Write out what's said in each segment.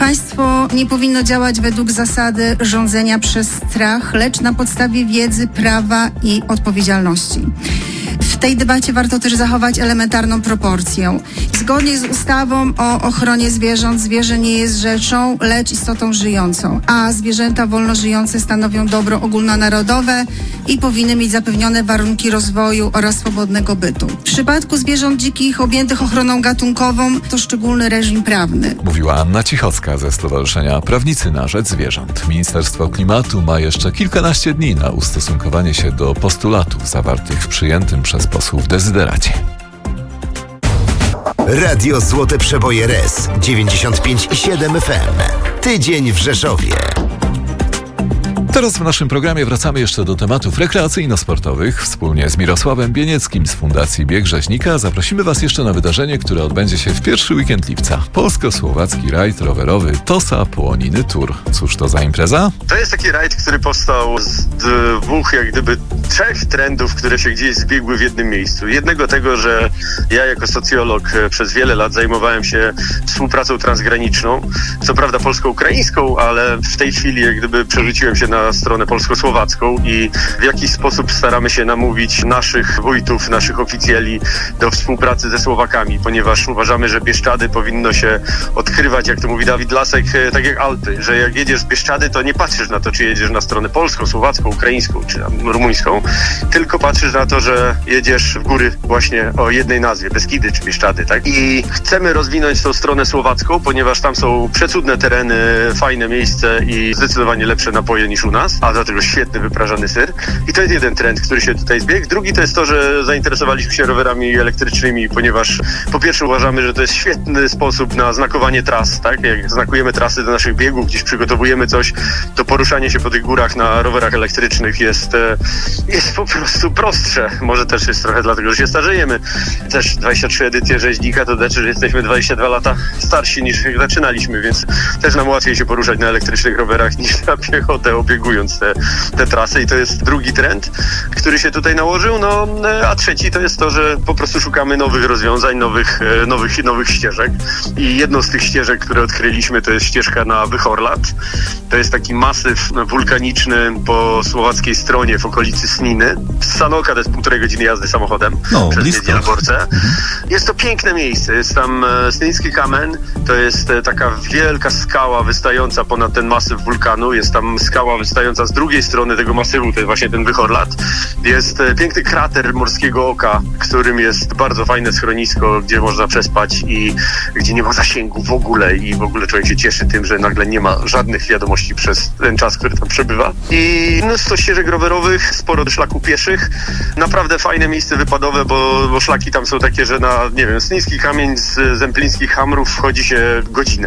Państwo nie powinno działać według zasady rządzenia przez strach, lecz na podstawie wiedzy, prawa i odpowiedzialności. W tej debacie warto też zachować elementarną proporcję. Zgodnie z ustawą o ochronie zwierząt, zwierzę nie jest rzeczą, lecz istotą żyjącą, a zwierzęta wolno żyjące stanowią dobro ogólnonarodowe i powinny mieć zapewnione warunki rozwoju oraz swobodnego bytu. W przypadku zwierząt dzikich objętych ochroną gatunkową to szczególny reżim prawny. Mówiła Anna Cichocka ze Stowarzyszenia Prawnicy na Rzecz Zwierząt. Ministerstwo Klimatu ma jeszcze kilkanaście dni na ustosunkowanie się do postulatów zawartych w przyjętym przez posłów dezyderacie. Radio Złote Przeboje RS 95,7 FM. Tydzień w Rzeszowie. Teraz w naszym programie wracamy jeszcze do tematów rekreacyjno-sportowych. Wspólnie z Mirosławem Bienieckim z Fundacji Bieg Rzeźnika zaprosimy Was jeszcze na wydarzenie, które odbędzie się w pierwszy weekend lipca. Polsko-słowacki rajd rowerowy Tosa Połoniny Tour. Cóż to za impreza? To jest taki rajd, który powstał z dwóch, jak gdyby trzech trendów, które się gdzieś zbiegły w jednym miejscu. Jednego tego, że ja jako socjolog przez wiele lat zajmowałem się współpracą transgraniczną, co prawda polsko-ukraińską, ale w tej chwili jak gdyby przerzuciłem się na stronę polsko-słowacką i w jakiś sposób staramy się namówić naszych wójtów, naszych oficjeli do współpracy ze Słowakami, ponieważ uważamy, że Bieszczady powinno się odkrywać, jak to mówi Dawid Lasek, tak jak Alpy, że jak jedziesz z Bieszczady, to nie patrzysz na to, czy jedziesz na stronę polską, słowacką, ukraińską, czy tam rumuńską, tylko patrzysz na to, że jedziesz w góry właśnie o jednej nazwie, Beskidy czy Bieszczady, tak? I chcemy rozwinąć tą stronę słowacką, ponieważ tam są przecudne tereny, fajne miejsce i zdecydowanie lepsze napoje niż u nas, a do tego świetny wyprażany ser. I to jest jeden trend, który się tutaj zbiegł. Drugi to jest to, że zainteresowaliśmy się rowerami elektrycznymi, ponieważ po pierwsze uważamy, że to jest świetny sposób na znakowanie tras, tak? Jak znakujemy trasy do naszych biegów, gdzieś przygotowujemy coś, to poruszanie się po tych górach na rowerach elektrycznych jest po prostu prostsze. Może też jest trochę dlatego, że się starzejemy. Też 23 edycje rzeźnika to znaczy, że jesteśmy 22 lata starsi niż jak zaczynaliśmy, więc też nam łatwiej się poruszać na elektrycznych rowerach niż na piechotę, obiegując te trasy. I to jest drugi trend, który się tutaj nałożył. No, a trzeci to jest to, że po prostu szukamy nowych rozwiązań, nowych ścieżek. I jedną z tych ścieżek, które odkryliśmy, to jest ścieżka na Wychorlat. To jest taki masyw wulkaniczny po słowackiej stronie w okolicy Sniny. Z Sanoka to jest 1,5 godziny jazdy samochodem przez Miedzi na Borce. Jest to piękne miejsce. Jest tam Snyński Kamen. To jest taka wielka skała wystająca ponad ten masyw wulkanu. Jest tam skała wystająca z drugiej strony tego masywu, to jest właśnie ten Wychorlat. Jest piękny krater Morskiego Oka, którym jest bardzo fajne schronisko, gdzie można przespać i gdzie nie ma zasięgu w ogóle i w ogóle człowiek się cieszy tym, że nagle nie ma żadnych wiadomości przez ten czas, który tam przebywa. I mnóstwo ścieżek rowerowych, sporo szlaków pieszych. Naprawdę fajne miejsce wypadowe, bo szlaki tam są takie, że na, nie wiem, Snyński Kamień z Zemplińskich Hamrów wchodzi się godzinę.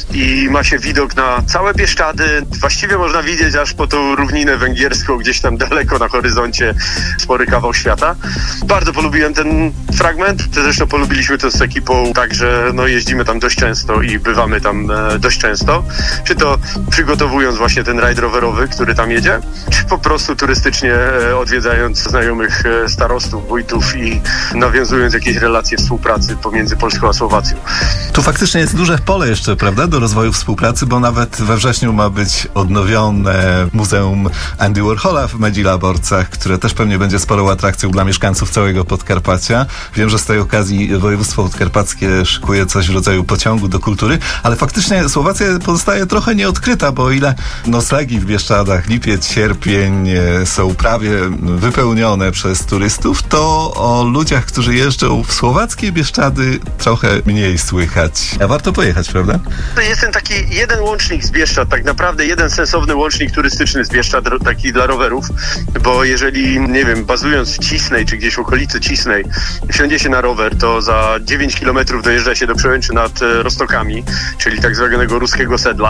I ma się widok na całe Bieszczady. Właściwie można widzieć aż po tą równinę węgierską, gdzieś tam daleko na horyzoncie, spory kawał świata. Bardzo polubiłem ten fragment. Zresztą polubiliśmy to z ekipą, także no, jeździmy tam dość często i bywamy tam dość często. Czy to przygotowując właśnie ten rajd rowerowy, który tam jedzie, czy po prostu turystycznie odwiedzając znajomych starostów, wójtów i nawiązując jakieś relacje współpracy pomiędzy Polską a Słowacją. Tu faktycznie jest duże pole jeszcze, prawda, do rozwoju współpracy, bo nawet we wrześniu ma być odnowione Muzeum Andy Warhola w Medzi na Borcach, które też pewnie będzie sporą atrakcją dla mieszkańców całego Podkarpacia. Wiem, że z tej okazji województwo podkarpackie szykuje coś w rodzaju pociągu do kultury, ale faktycznie Słowacja pozostaje trochę nieodkryta, bo o ile noclegi w Bieszczadach, lipiec, sierpień są prawie wypełnione przez turystów, to o ludziach, którzy jeżdżą w słowackie Bieszczady trochę mniej słychać. A warto pojechać, prawda? Jest ten taki jeden łącznik z Bieszczad, tak naprawdę jeden sensowny łącznik turystyczny z Bieszczad, taki dla rowerów, bo jeżeli, nie wiem, bazując w Cisnej, czy gdzieś w okolicy Cisnej, wsiądzie się na rower, to za 9 kilometrów dojeżdża się do przełęczy nad Roztokami, czyli tak zwanego ruskiego sedla.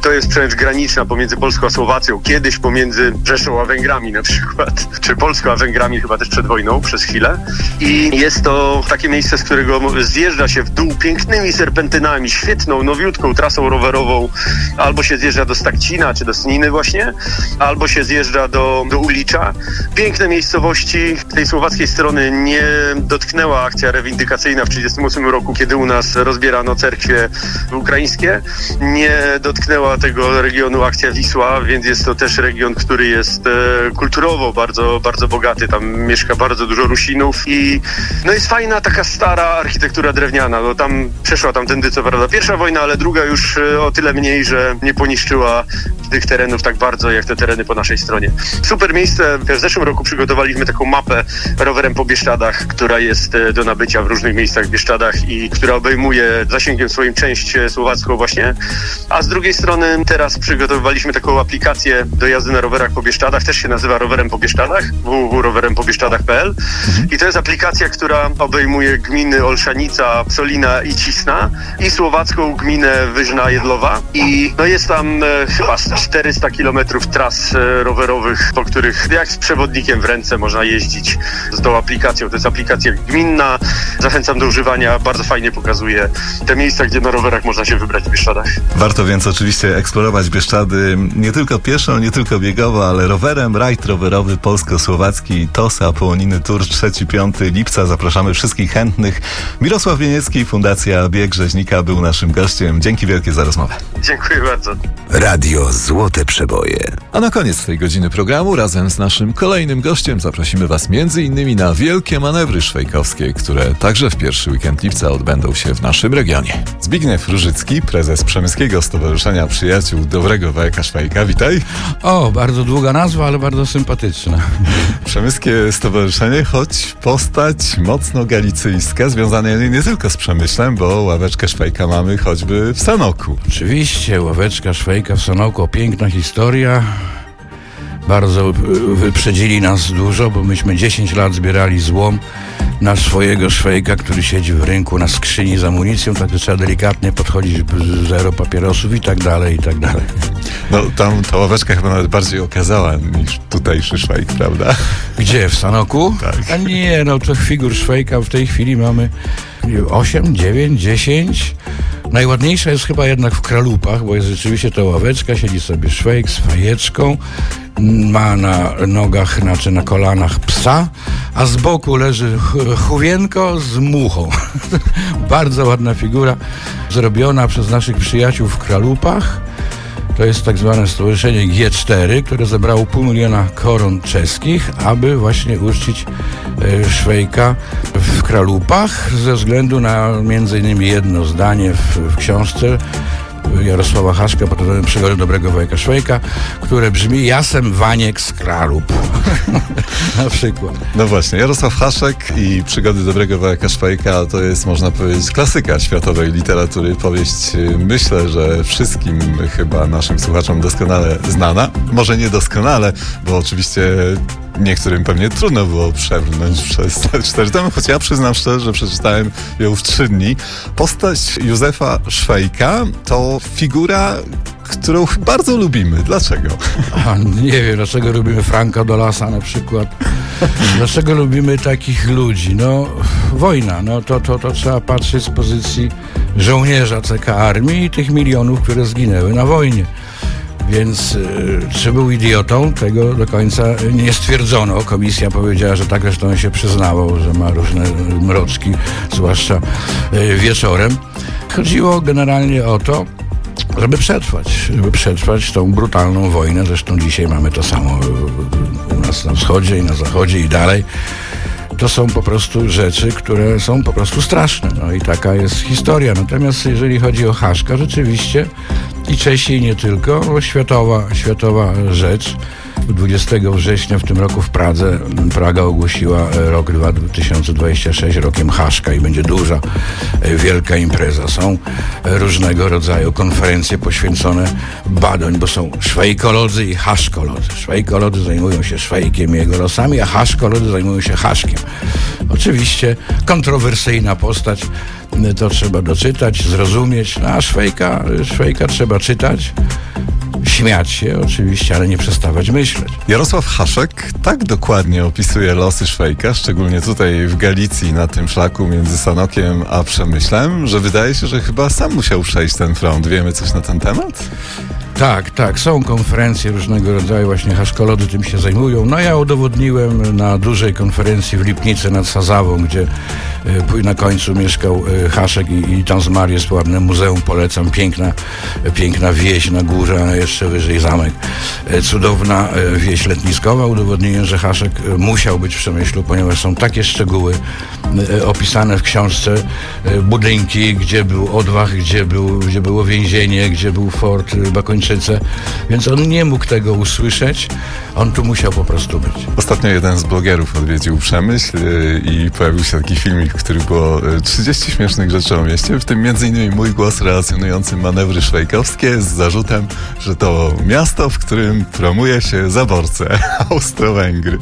to jest przecież graniczna pomiędzy Polską a Słowacją, kiedyś pomiędzy Rzeszą a Węgrami na przykład, czy Polską a Węgrami chyba też przed wojną przez chwilę. I jest to takie miejsce, z którego zjeżdża się w dół pięknymi serpentynami, świetną, nowiutką trasą rowerową. Albo się zjeżdża do Stakcina, czy do Sniny właśnie, albo się zjeżdża do Ulicza. Piękne miejscowości. Tej słowackiej strony nie dotknęła akcja rewindykacyjna w 1938 roku, kiedy u nas rozbierano cerkwie ukraińskie. Nie dotknęła tego regionu akcja Wisła, więc jest to też region, który jest kulturowo bardzo, bardzo bogaty. Tam mieszka bardzo dużo Rusinów i no jest fajna taka stara architektura drewniana. No tam przeszła tamtędy co prawda pierwsza wojna, ale druga już o tyle mniej, że nie poniszczyła tych terenów tak bardzo, jak te tereny po naszej stronie. Super miejsce. W zeszłym roku przygotowaliśmy taką mapę rowerem po Bieszczadach, która jest do nabycia w różnych miejscach w Bieszczadach i która obejmuje zasięgiem swoim część słowacką właśnie. A z drugiej strony teraz przygotowaliśmy taką aplikację do jazdy na rowerach po Bieszczadach, też się nazywa Rowerem po Bieszczadach, www.rowerempobieszczadach.pl i to jest aplikacja, która obejmuje gminy Olszanica, Solina i Cisna i słowacką gminę Wyżna Jedlowa i no jest tam chyba 400 kilometrów tras rowerowych, po których jak z przewodnikiem w ręce można jeździć z tą aplikacją. To jest aplikacja gminna, zachęcam do używania, bardzo fajnie pokazuje te miejsca, gdzie na rowerach można się wybrać w Bieszczadach. Warto więc oczywiście eksplorować Bieszczady nie tylko pieszo, nie tylko biegowo, ale rowerem. Rajd rowerowy polsko-słowacki TOS Apołoniny Tour 3-5 lipca. Zapraszamy wszystkich chętnych. Mirosław Wieniecki, Fundacja Bieg Rzeźnika był naszym gościem. Dzięki wielkie za rozmowę. Dziękuję bardzo. Radio Złote Przeboje. A na koniec tej godziny programu razem z naszym kolejnym gościem zaprosimy Was m.in. na wielkie manewry szwejkowskie, które także w pierwszy weekend lipca odbędą się w naszym regionie. Zbigniew Różycki, prezes Przemyskiego Stowarzyszenia Przyjaciół Dobrego Wojaka Szwajka. Witaj. O, bardzo długa nazwa, ale bardzo sympatyczna. Przemyskie Stowarzyszenie, choć postać mocno galicyjska, związana nie tylko z Przemyślem, bo ławeczkę Szwajka mamy choćby w Sanoku. Oczywiście, ławeczka Szwajka w Sanoku, piękna historia. Bardzo wyprzedzili nas dużo, bo myśmy 10 lat zbierali złom na swojego Szwajka, który siedzi w rynku na skrzyni z amunicją, także trzeba delikatnie podchodzić, zero papierosów i tak dalej, i tak dalej. No tam ta ławeczka chyba nawet bardziej okazała niż tutejszy Szwajk, prawda? Gdzie? W Sanoku? Tak. A nie, no to figur Szwajka w tej chwili mamy 8, 9, 10. Najładniejsza jest chyba jednak w Kralupach, bo jest rzeczywiście ta ławeczka, siedzi sobie Szwajk z fajeczką, ma na nogach, znaczy na kolanach psa, a z boku leży chówienko z muchą. Bardzo ładna figura, zrobiona przez naszych przyjaciół w Kralupach. To jest tak zwane stowarzyszenie G4, które zebrało 500 000 koron czeskich, aby właśnie uczcić Szwajka w Kralupach, ze względu na między innymi jedno zdanie w książce Jarosława Haszka pod tytułem Przygody Dobrego Wojaka Szwajka, które brzmi: Jasem Waniek z Kralup. Na przykład. No właśnie, Jarosław Haszek i Przygody Dobrego Wojaka Szwajka to jest, można powiedzieć, klasyka światowej literatury. Powieść, myślę, że wszystkim chyba naszym słuchaczom doskonale znana. Może nie doskonale, bo oczywiście niektórym pewnie trudno było przebrnąć przez te 4 tomy, choć ja przyznam szczerze, że przeczytałem ją w 3 dni. Postać Józefa Szwajka to figura, którą bardzo lubimy. Dlaczego? Nie wiem, dlaczego lubimy Franka Dolasa na przykład. Dlaczego lubimy takich ludzi? No, wojna. No, to trzeba patrzeć z pozycji żołnierza CK Armii i tych milionów, które zginęły na wojnie. Więc czy był idiotą, tego do końca nie stwierdzono. Komisja powiedziała, że tak, zresztą się przyznało, że ma różne mroczki, zwłaszcza wieczorem. Chodziło generalnie o to, żeby przetrwać tą brutalną wojnę. Zresztą dzisiaj mamy to samo u nas na wschodzie i na zachodzie i dalej. To są po prostu rzeczy, które są po prostu straszne. No i taka jest historia. Natomiast jeżeli chodzi o Haszka, rzeczywiście i Czesi, i nie tylko, światowa rzecz. 20 września w tym roku w Pradze Praga ogłosiła rok 2026 rokiem Haszka i będzie duża, wielka impreza. Są różnego rodzaju konferencje poświęcone badań, bo są szwejkolodzy i haszkolodzy. Szwejkolodzy zajmują się szwejkiem i jego losami, a haszkolodzy zajmują się haszkiem. Oczywiście kontrowersyjna postać, to trzeba doczytać, zrozumieć, a szwejka trzeba czytać, śmiać się oczywiście, ale nie przestawać myśleć. Jarosław Haszek tak dokładnie opisuje losy Szwejka, szczególnie tutaj w Galicji, na tym szlaku między Sanokiem a Przemyślem, że wydaje się, że chyba sam musiał przejść ten front. Wiemy coś na ten temat? Tak, są konferencje różnego rodzaju, właśnie haszkolody tym się zajmują. No ja udowodniłem na dużej konferencji w Lipnicy nad Sazawą, gdzie na końcu mieszkał Haszek i tam zmarł, jest ładne muzeum, polecam, piękna wieś na górze, a jeszcze wyżej zamek. Cudowna wieś letniskowa. Udowodniłem, że Haszek musiał być w Przemyślu, ponieważ są takie szczegóły opisane w książce, budynki, gdzie był odwach, gdzie było więzienie, gdzie był fort Bakończyce, więc on nie mógł tego usłyszeć, on tu musiał po prostu być. Ostatnio jeden z blogerów odwiedził Przemyśl i pojawił się taki filmik, w którym było 30 śmiesznych rzeczy o mieście, w tym m.in. mój głos relacjonujący manewry szwejkowskie z zarzutem, że to miasto, w którym promuje się zaborcę Austro-Węgry.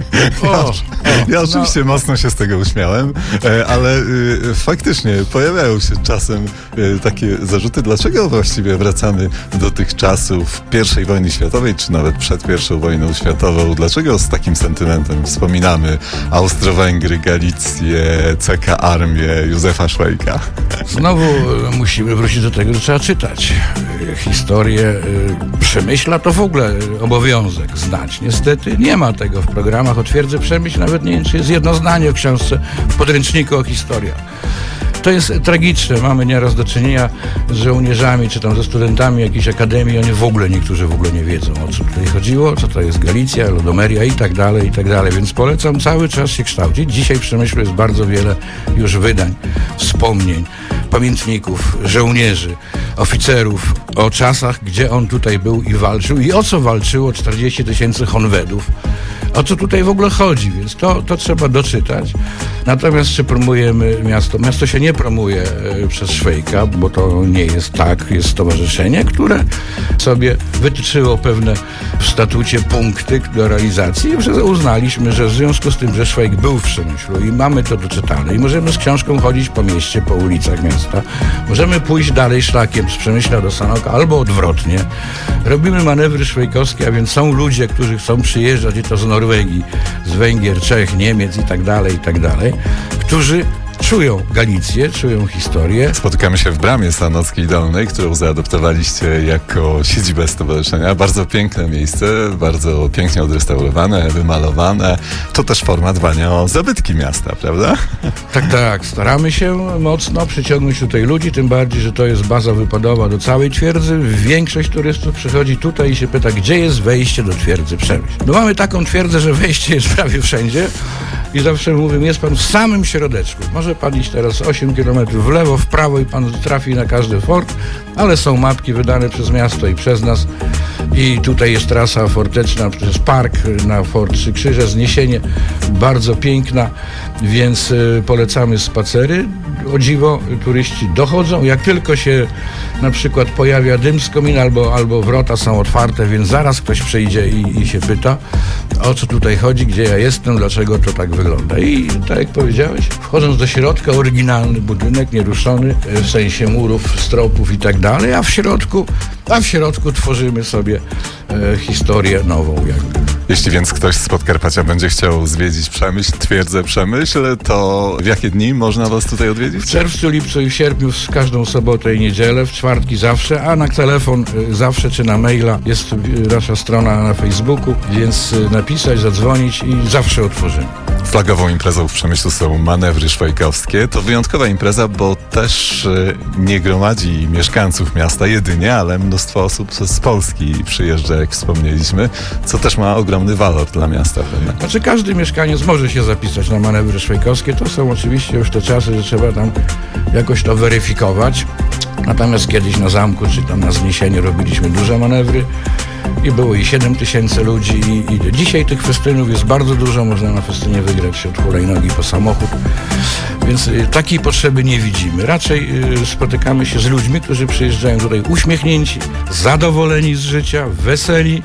Ja oczywiście mocno się z tego uśmiałem, ale faktycznie pojawiają się czasem takie zarzuty, dlaczego właściwie wracamy do tych czasów I wojny światowej, czy nawet przed I wojną światową. Dlaczego z takim sentymentem wspominamy Austro-Węgry, Galicję, CK Armię, Józefa Szwejka? Znowu musimy wrócić do tego, że trzeba czytać. Historię Przemyśla to w ogóle obowiązek znać. Niestety nie ma tego w programach o twierdzy Przemyśl. Nawet nie wiem, czy jest jedno zdanie w książce, w podręczniku o historiach. To jest tragiczne. Mamy nieraz do czynienia z żołnierzami, czy tam ze studentami jakiejś akademii. Niektórzy w ogóle nie wiedzą, o co tutaj chodziło, co to jest Galicja, Lodomeria i tak dalej. Więc polecam cały czas się kształcić. Dzisiaj w Przemyślu jest bardzo wiele już wydań, wspomnień, pamiętników, żołnierzy, oficerów o czasach, gdzie on tutaj był i walczył i o co walczyło 40 000 Honwedów. O co tutaj w ogóle chodzi, więc to trzeba doczytać. Natomiast czy promujemy miasto? Miasto się nie promuje przez Szwejka, bo to nie jest tak. Jest stowarzyszenie, które sobie wytyczyło pewne w statucie punkty do realizacji i uznaliśmy, że w związku z tym, że Szwejk był w Przemyślu i mamy to doczytane i możemy z książką chodzić po mieście, po ulicach miasta, możemy pójść dalej szlakiem z Przemyśla do Sanoka albo odwrotnie. Robimy manewry szwejkowskie, a więc są ludzie, którzy chcą przyjeżdżać i to z Norwegii, z Węgier, Czech, Niemiec i tak dalej, którzy czują Galicję, czują historię. Spotykamy się w Bramie Sanockiej Dolnej, którą zaadoptowaliście jako siedzibę stowarzyszenia. Bardzo piękne miejsce, bardzo pięknie odrestaurowane, wymalowane. To też forma dbania o zabytki miasta, prawda? Tak. Staramy się mocno przyciągnąć tutaj ludzi, tym bardziej, że to jest baza wypadowa do całej twierdzy. Większość turystów przychodzi tutaj i się pyta, gdzie jest wejście do twierdzy Przemyśl. No mamy taką twierdzę, że wejście jest prawie wszędzie i zawsze mówię, jest pan w samym środeczku. Może pan iść teraz 8 km w lewo, w prawo i pan trafi na każdy fort, ale są mapki wydane przez miasto i przez nas i tutaj jest trasa forteczna przez park na Fort Trzy Krzyże, zniesienie bardzo piękna, więc polecamy spacery. O dziwo turyści dochodzą, jak tylko się na przykład pojawia dym z komina albo wrota są otwarte, więc zaraz ktoś przyjdzie i się pyta, o co tutaj chodzi, gdzie ja jestem, dlaczego to tak wygląda. I tak jak powiedziałeś, wchodząc do środka, oryginalny budynek, nieruszony, w sensie murów, stropów i tak dalej, a w środku tworzymy sobie historię nową jakby. Jeśli więc ktoś z Podkarpacia będzie chciał zwiedzić Przemyśl, twierdzę Przemyśl, to w jakie dni można was tutaj odwiedzić? W czerwcu, lipcu i w sierpniu, w każdą sobotę i niedzielę, w czwartki zawsze, a na telefon zawsze czy na maila jest nasza strona na Facebooku, więc napisać, zadzwonić i zawsze otworzymy. Flagową imprezą w Przemyślu są manewry szwejkowskie. To wyjątkowa impreza, bo też nie gromadzi mieszkańców miasta jedynie, ale mnóstwo osób z Polski przyjeżdża, jak wspomnieliśmy, co też ma ogromny walor dla miasta. Znaczy każdy mieszkaniec może się zapisać na manewry szwejkowskie. To są oczywiście już te czasy, że trzeba tam jakoś to weryfikować. Natomiast kiedyś na zamku, czy tam na Zniesieniu robiliśmy duże manewry. i było i 7 000 ludzi. I dzisiaj tych festynów jest bardzo dużo. Można na festynie wygrać od hulajnogi po samochód. Więc takiej potrzeby nie widzimy. Raczej spotykamy się z ludźmi, którzy przyjeżdżają tutaj uśmiechnięci, zadowoleni z życia, weseli.